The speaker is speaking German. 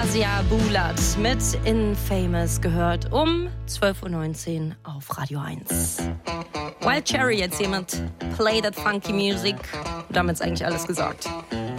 Asia Bulat mit Infamous gehört um 12.19 Uhr auf Radio 1. Wild Cherry jetzt hier mit Play That Funky Music. Und damit ist eigentlich alles gesagt.